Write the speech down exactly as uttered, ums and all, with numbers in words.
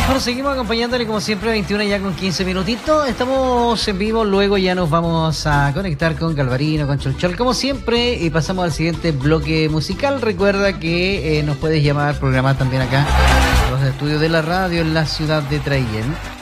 Bueno, seguimos acompañándole como siempre, veintiuna ya con quince minutitos. Estamos en vivo, luego ya nos vamos a conectar con Galvarino, con Cholchol, como siempre, y pasamos al siguiente bloque musical. Recuerda que eh, nos puedes llamar, programar también acá a los estudios de la radio en la ciudad de Traillén.